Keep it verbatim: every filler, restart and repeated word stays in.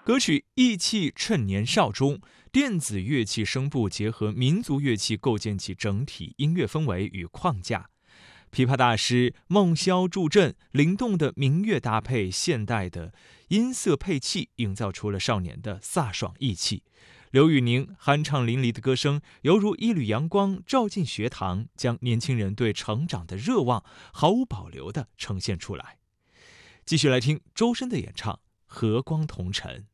歌曲《意气趁年少》中，电子乐器声部结合民族乐器，构建起整体音乐氛围与框架。琵琶大师孟萧助阵，灵动的民乐搭配现代的音色配器，营造出了少年的飒爽义气。刘宇宁酣畅淋漓的歌声，犹如一缕阳光照进学堂，将年轻人对成长的热望毫无保留地呈现出来。继续来听周深的演唱《和光同尘》。